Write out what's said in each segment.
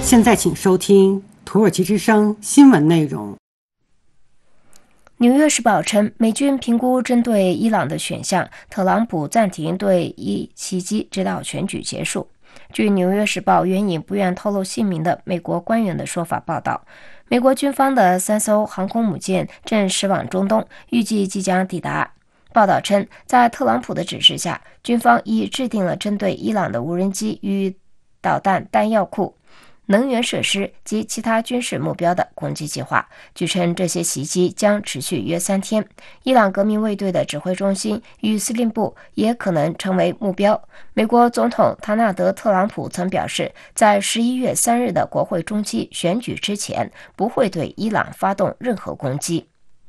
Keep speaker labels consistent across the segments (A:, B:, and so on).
A: 现在请收听土耳其之声新闻内容。
B: 纽约时报称，美军评估针对伊朗的选项，特朗普暂停对伊袭击直到选举结束。据纽约时报援引不愿透露姓名的美国官员的说法报道，美国军方的3艘航空母舰正驶往中东，预计即将抵达。报道称，在特朗普的指示下，军方已制定了针对伊朗的无人机与导弹弹药库、能源设施及其他军事目标的攻击计划。据称，这些袭击将持续约3天。伊朗革命卫队的指挥中心与司令部也可能成为目标。美国总统唐纳德·特朗普曾表示，在11月3日的国会中期选举之前，不会对伊朗发动任何攻击。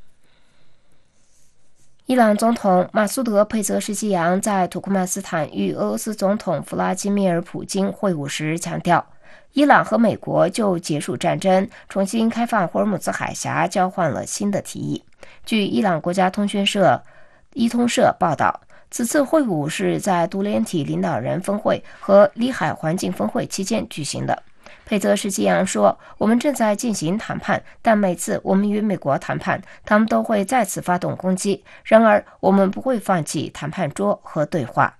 B: 伊朗总统马苏德·佩泽什基扬在土库曼斯坦与俄罗斯总统弗拉基米尔·普京会晤时强调，伊朗和美国就结束战争、重新开放霍尔木兹海峡交换了新的提议。据伊朗国家通讯社伊通社报道，此次会晤是在杜联体领导人峰会和里海环境峰会期间举行的。佩泽什基扬说，我们正在进行谈判，但每次我们与美国谈判，他们都会再次发动攻击。然而，我们不会放弃谈判桌和对话。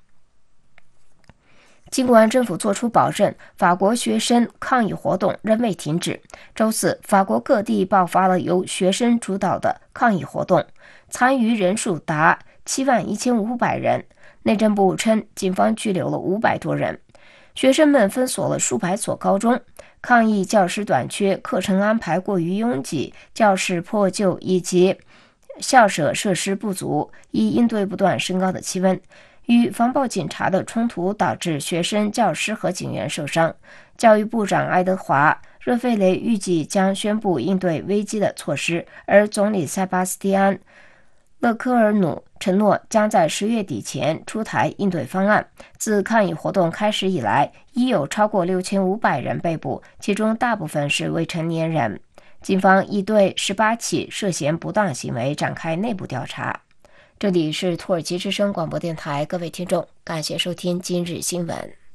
B: 尽管政府作出保证，法国学生抗议活动仍未停止。周四，法国各地爆发了由学生主导的抗议活动，参与人数达71500人。内政部称，警方拘留了500多人。学生们封锁了数百所高中，抗议教师短缺、课程安排过于拥挤、教室破旧以及校舍设施不足，以应对不断升高的气温。与防暴警察的冲突导致学生、教师和警员受伤。教育部长爱德华·热费雷预计将宣布应对危机的措施，而总理塞巴斯蒂安·勒科尔努承诺将在10月底前出台应对方案。自抗议活动开始以来，已有超过6500人被捕，其中大部分是未成年人。警方已对18起涉嫌不当行为展开内部调查。这里是土耳其之声广播电台，各位听众，感谢收听今日新闻。